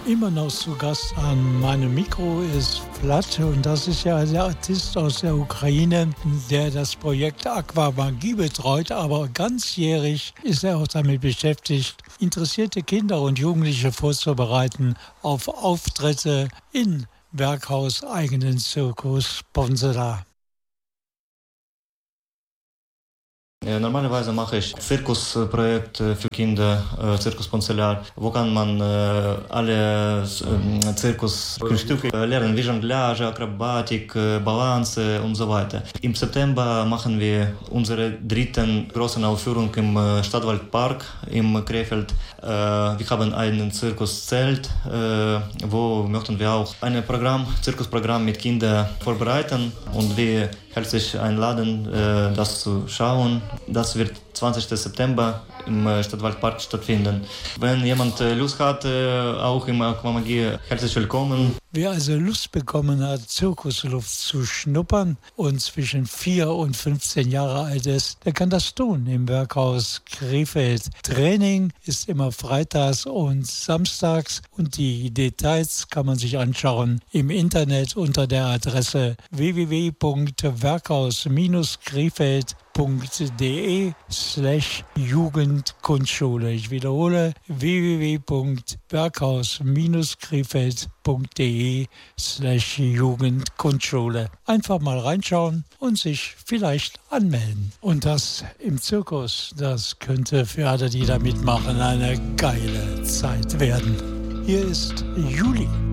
Immer noch zu Gast an meinem Mikro ist Vlad und das ist ja der Artist aus der Ukraine, der das Projekt Aquamagie betreut, aber ganzjährig ist er auch damit beschäftigt, interessierte Kinder und Jugendliche vorzubereiten auf Auftritte in Werkhaus eigenen Zirkus Bonsela. Normalerweise mache ich Zirkusprojekt für Kinder, Zirkus Poncelar, wo kann man alle Zirkusstücke lernen, wie Jonglage, Akrobatik, Balance und so weiter. Im September machen wir unsere dritten großen Aufführung im Stadtwaldpark im Krefeld. Wir haben ein Zirkuszelt, wo möchten wir auch ein Zirkusprogramm mit Kindern vorbereiten und wir herzlich einladen, das zu schauen. Das wird 20. September im Stadtwaldpark stattfinden. Wenn jemand Lust hat, auch im Aquamagie, herzlich willkommen. Wer also Lust bekommen hat, Zirkusluft zu schnuppern und zwischen 4 und 15 Jahre alt ist, der kann das tun im Werkhaus Krefeld. Training ist immer freitags und samstags und die Details kann man sich anschauen im Internet unter der Adresse www.werkhaus-krefeld.de/Jugendkunstschule. Ich wiederhole www.werkhaus-krefeld.de/Jugendkunstschule. Einfach mal reinschauen und sich vielleicht anmelden. Und das im Zirkus, das könnte für alle, die da mitmachen, eine geile Zeit werden. Hier ist Juli.